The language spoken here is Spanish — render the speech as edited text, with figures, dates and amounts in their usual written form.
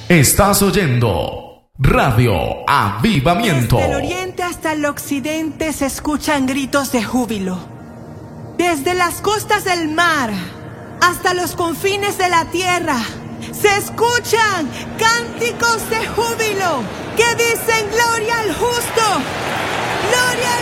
Estás oyendo Radio Avivamiento. Desde el oriente hasta el occidente se escuchan gritos de júbilo. Desde las costas del mar hasta los confines de la tierra se escuchan cánticos de júbilo que dicen: gloria al justo, gloria